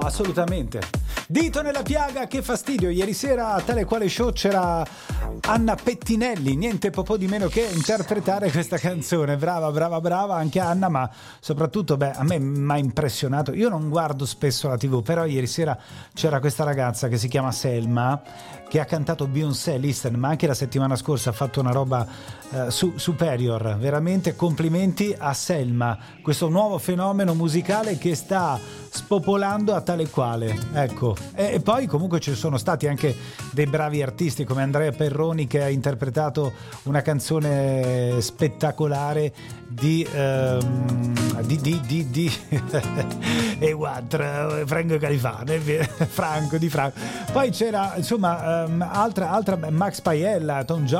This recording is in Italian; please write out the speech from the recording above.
Assolutamente. Dito nella piaga, che fastidio. Ieri sera a Tale Quale Show c'era Anna Pettinelli, niente po' di meno che interpretare questa canzone. Brava anche Anna, ma soprattutto a me mi ha impressionato. Io non guardo spesso la TV, però ieri sera c'era questa ragazza che si chiama Selma, che ha cantato Beyoncé, Listen, ma anche la settimana scorsa ha fatto una roba superior. Veramente complimenti a Selma, questo nuovo fenomeno musicale che sta spopolando a Tale Quale, ecco. E poi comunque ci sono stati anche dei bravi artisti come Andrea Perroni, che ha interpretato una canzone spettacolare di e quattro Franco Califano, Franco. Poi c'era insomma altra Max Paiella, Tom Jones,